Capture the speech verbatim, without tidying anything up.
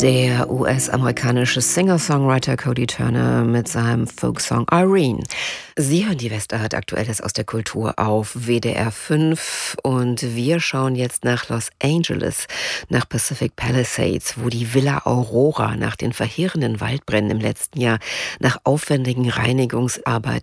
Der U S-amerikanische Singer-Songwriter Cody Turner mit seinem Folksong Irene. Sie hören die Westart, Aktuelles aus der Kultur auf W D R fünf und wir schauen jetzt nach Los Angeles, nach Pacific Palisades, wo die Villa Aurora nach den verheerenden Waldbränden im letzten Jahr nach aufwendigen Reinigungsarbeiten